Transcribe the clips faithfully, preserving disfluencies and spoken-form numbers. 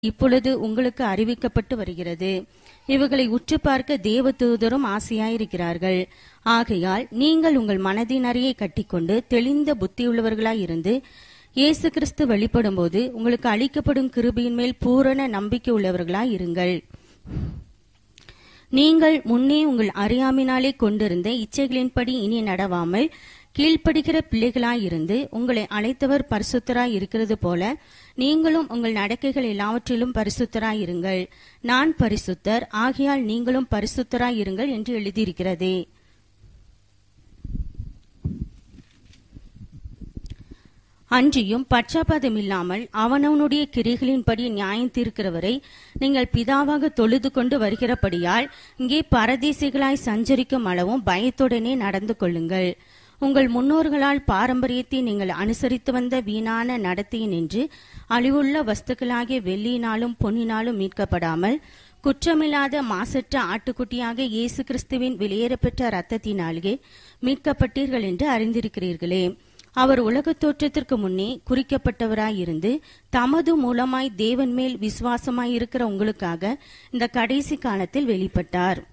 இப்பொழுது உங்களுக்கு அறிவிக்கப்பட்டு வருகிறது. இவைகளை உற்று பார்க்க தேவதூதரும் ஆசையாயிருக்கிறார்கள். ஆகையால் நீங்கள் உங்கள் மனதின் அறையை கட்டிக்கொண்டு தெளிந்த புத்தியுள்ளவர்களாயிருந்து இயேசு கிறிஸ்து வெளிப்படும் போது உங்களுக்கு அளிக்கப்படும் கிருபையின் மேல் பூரண நம்பிக்கை உள்ளவர்களாயிருங்கள். நீங்கள் முன்னே உங்கள் அறியாமையினாலே கொண்டிருந்த இச்சைகளின்படி இனி நடவாமல் கீழ்ப்படுகிற பிள்ளைகளாயிருந்து உங்களை அழைத்தவர் பரிசுத்தராய் இருக்கிறது போல நீங்களும் உங்கள் நடக்கைகள் எல்லாவற்றிலும் பரிசுத்தராயிருங்கள். நான் பரிசுத்தர், ஆகையால் நீங்களும் பரிசுத்தராயிருங்கள் என்று எழுதியிருக்கிறதே. அன்றியும் பட்சபாதம் இல்லாமல் அவனவனுடைய கிரிகளின்படி நியாயம் தீர்க்கிறவரை நீங்கள் பிதாவாக தொழுது கொண்டு வருகிறபடியால் இங்கே பரதேசிகளாய் சஞ்சரிக்கும் அளவும் பயத்துடனே நடந்து கொள்ளுங்கள். உங்கள் முன்னோர்களால் பாரம்பரியத்தை நீங்கள் அனுசரித்து வந்த வீணான நடத்தையினின்று அழிவுள்ள வஸ்துக்களாகிய வெள்ளியினாலும் பொன்னினாலும் மீட்கப்படாமல் குற்றமில்லாத மாசற்ற ஆட்டுக்குட்டியாக இயேசு கிறிஸ்துவின் வெளியேறப்பெற்ற இரத்தத்தினாலே மீட்கப்பட்டீர்கள் என்று அறிந்திருக்கிறீர்களே. அவர் உலகத் தோற்றத்திற்கு முன்னே குறிக்கப்பட்டவராயிருந்து தமது மூலமாய் தேவன் மேல் விசுவாசமாயிருக்கிற உங்களுக்காக இந்த கடைசி காலத்தில் வெளிப்பட்டார்.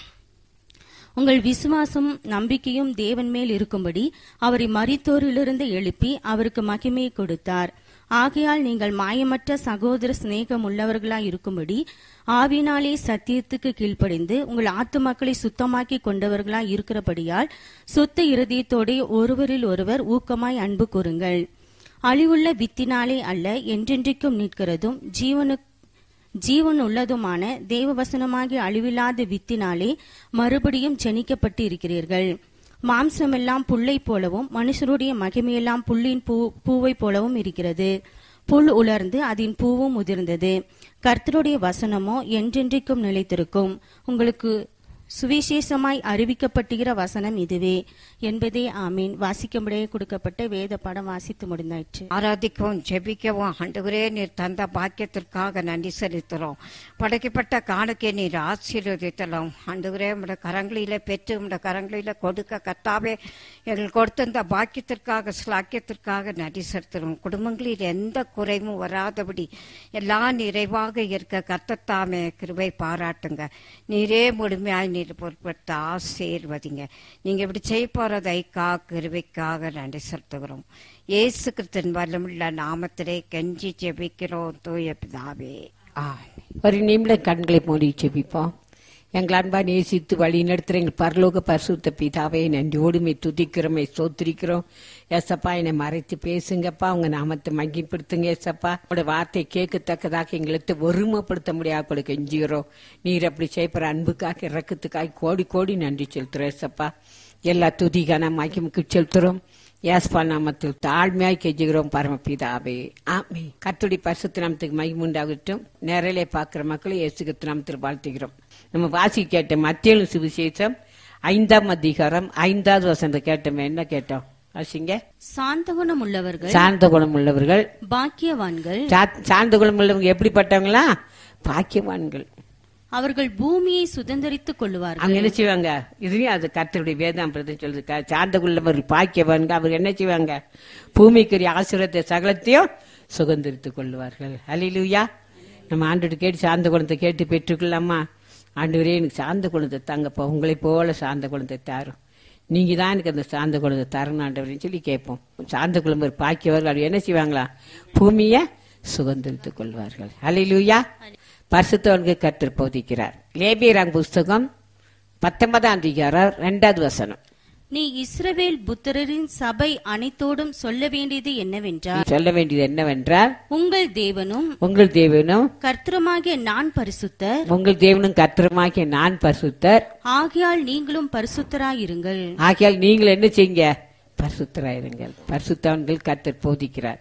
உங்கள் விசுவாசம் நம்பிக்கையும் தேவன் மேல் இருக்கும்படி அவரை மரித்தோரிலிருந்து எழுப்பி அவருக்கு மகிமையை கொடுத்தார். ஆகையால் நீங்கள் மாயமற்ற சகோதர சிநேகம் உள்ளவர்களாய் இருக்கும்படி ஆவினாலே சத்தியத்துக்கு கீழ்ப்படிந்து உங்கள் ஆத்துமாக்களை சுத்தமாக்கி கொண்டவர்களாய் இருக்கிறபடியால் சுத்த இருதயத்தோടെ ஒருவரில் ஒருவர் ஊக்கமாய் அன்பு கூறுங்கள். அழிவுள்ள வித்தினாலே அல்ல, என்றென்றைக்கும் நிற்கிறதும் ஜீவனு ஜீவன் உள்ளதுமான தேவவசனமாகிய அழிவில்லாத வித்தினாலே மறுபடியும் ஜனிக்கப்பட்டு இருக்கிறீர்கள். மாம்சமெல்லாம் புல்லை போலவும் மனுஷருடைய மகிமையெல்லாம் புல்லின் பூ பூவை போலவும் இருக்கிறது. புல் உலர்ந்து அதன் பூவும் உதிர்ந்தது. கர்த்தருடைய வசனமோ என்றென்றைக்கும் நிலைத்திருக்கும். உங்களுக்கு சுவிசேஷமாய் அறிவிக்கப்பட்டுகிற வசனம் இதுவே என்பதே. ஆமீன். வாசிக்கும்படியே கொடுக்கப்பட்ட வேத படம் வாசித்து முடிந்தாயிற்று. ஆராதிக்கவும் ஜெபிக்கவும் ஆண்டவரே நீர் தந்த பாக்கியத்திற்காக நன்றி செலுத்துகிறோம். படைக்கப்பட்ட காணுக்கை நீர் ஆசீர்வதித்தலாம். ஆண்டவரே உம்முடைய கரங்களில பெற்று உம்முடைய கரங்களில கொடுக்க கர்த்தாவே எங்கள் கொடுத்த பாக்கியத்திற்காக ஸ்லாக்கியத்திற்காக நன்றி செலுத்துகிறோம். குடும்பங்களில் எந்த குறைவும் வராதபடி எல்லாம் நிறைவாக இருக்க கர்த்தத்தாமே கிருபை பாராட்டுங்க. நீரே முழுமையாய் நீர் பொருட்படுத்த ஆசீர்வதிங்க. நீங்க இப்படி செய்ய போறதைக்கா கிருபைக்காக நன்றி செலுத்துகிறோம். இயேசு கிறிஸ்துவின் வல்லமுள்ள நாமத்திலே கெஞ்சி ஜெபிக்கிறோம் தூய பிதாவே, ஆமென். ஒரு நிமிடம் கண்களை மூடி ஜெபிப்போம். எங்கள் அன்பா நேசித்து வழி நடத்துகிற எங்கள் பரலோக பரிசுத்த பிதாவே நன்றியோடுமே துதிக்கிறோமே ஸ்தோத்திரிக்கிறோம். ஏசப்பா என்னை மறைத்து பேசுங்கப்பா, உங்க நாமத்தை மகிப்படுத்துங்க. ஏசப்பா உங்களோட வார்த்தை கேட்கத்தக்கதாக எங்களுக்கு ஒருமைப்படுத்த முடியாது கொடுக்க கெஞ்சுகிறோம். நீர் அப்படி செய்யப்படுற அன்புக்காக இறக்கத்துக்காக கோடி கோடி நன்றி செலுத்துறோம். ஏசப்பா எல்லா துதிக்கான மகிமுக்கு செலுத்துறோம். யாஸ்பா நாமத்தில் தாழ்மையாய் கெஞ்சுகிறோம் பரமபிதாவே, ஆமென். கர்த்தருடைய பரிசுத்த நாமத்துக்கு மகிமுண்டாகட்டும். நேரலே பார்க்கிற மக்களை இயேசு கிறிஸ்து நாமத்தில் வாழ்த்துகிறோம். நம்ம வாசி கேட்ட மத்தேயு சுவிசேஷம் ஐந்தாம் அதிகாரம் ஐந்தாவது வசனத்தை கேட்டோம். என்ன கேட்டோம்? வாசிங்க. சாந்த குணம் உள்ளவர்கள் சாந்த குணம் உள்ளவர்கள் பாக்கியவான்கள். சாந்த குணம் உள்ளவங்க எப்படிப்பட்டவங்களா? பாக்கியவான்கள். அவர்கள் பூமியை சுதந்திரித்துக் கொள்வார்கள். அவங்க என்ன செய்வாங்க? இதுலயும் அது கர்த்தருடைய வேதம் சொல்லுது. சார்ந்த உள்ளவர்கள் பாக்கியவான்க. அவர் என்ன செய்வாங்க? பூமிக்குரிய ஆசீர்வாதத்தை சகலத்தையும் சுதந்திரித்துக் கொள்வார்கள். அல்லேலூயா. நம்ம ஆண்டோடு கேட்டு சார்ந்த குணத்தை கேட்டு பெற்றுக்கொள்ளாமா? ஆண்டவரே எனக்கு சார்ந்த குணத்தை தாங்கப்பா, உங்களை போல சார்ந்த குணத்தை தாரும், நீங்க தான் எனக்கு அந்த சார்ந்த குணத்தை தரணும் ஆண்டவரேன்னு சொல்லி கேட்போம். சார்ந்த குளம் ஒரு பாக்கியவர்கள் அவர் என்ன செய்வாங்களா? பூமியை சுதந்திரித்துக் கொள்வார்கள். அல்லேலூயா. பரிசுத்தவான்களுக்கு கர்த்தர் போதிக்கிறார். லேவியராம் புஸ்தகம் பத்தொன்பதாம் அதிகாரம் இரண்டாவது வசனம். நீ இஸ்ரவேல் புத்திரரின் சபை அனைத்தோடும் சொல்ல வேண்டியது என்னவென்றால் சொல்ல வேண்டியது என்னவென்றால் உங்கள் தேவனும் உங்கள் தேவனும் கர்த்தருமாகிய நான் பரிசுத்தர், உங்கள் தேவனும் கர்த்தருமாகிய நான் பரிசுத்தர், ஆகையால் நீங்களும் பரிசுத்தராயிருங்கள். ஆகையால் நீங்கள் என்ன செய்யுங்க? பரிசுத்தராயிருங்கள். பரிசுத்தவான்கள் கர்த்தர் போதிக்கிறார்.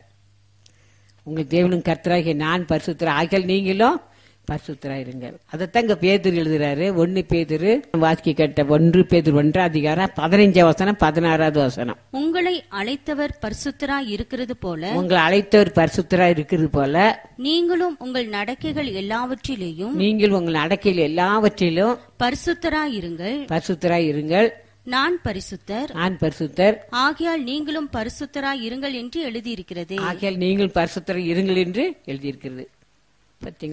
உங்கள் தேவனும் கர்த்தராகிய நான் பரிசுத்தர், ஆகையால் நீங்களும் பரிசுத்தராயிருங்கள். அதைத்தான் இங்க பேதுரு எழுதுறாரு. ஒன்னு பேதுரு வாசிக்க கேட்ட ஒன்று பேதுரு ஒன்றாம் அதிகாரம் பதினைஞ்சாம் வசனம் பதினாறாவது வசனம். உங்களை அழைத்தவர் பரிசுத்தராய் இருக்கிறது போல உங்களை அழைத்தவர் பரிசுத்தராய் இருக்கிறது போல நீங்களும் உங்கள் நடக்கைகள் எல்லாவற்றிலேயும் நீங்கள் உங்கள் நடக்கையில் எல்லாவற்றிலும் பரிசுத்தராயிருங்கள். பரிசுத்தராய் இருங்கள். நான் பரிசுத்தர், நான் பரிசுத்தர், ஆகையால் நீங்களும் பரிசுத்தராய் இருங்கள் என்று எழுதியிருக்கிறது. ஆகையால் நீங்கள் பரிசுத்தராய் இருங்கள் என்று எழுதியிருக்கிறது. பார்த்தீங்களா